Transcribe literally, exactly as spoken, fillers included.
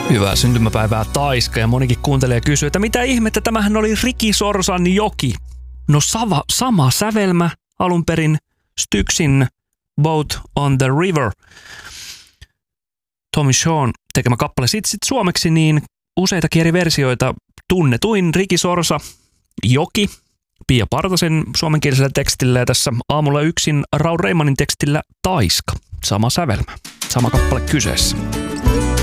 Hyvää syntymäpäivää Taiska, ja monikin kuuntelee ja kysyy, että mitä ihmettä, tämähän oli Ricky Sorsan joki. No sava, sama sävelmä alun perin Styksin Boat on the River. Tommy Shawn tekemä kappale. Sitten sit suomeksi niin useitakin eri versioita. Tunnetuin Ricky Sorsa, Joki, Pia Partasen suomenkielisellä tekstillä ja tässä Aamulla yksin Raul Reimanin tekstillä Taiska. Sama sävelmä, sama kappale kyseessä.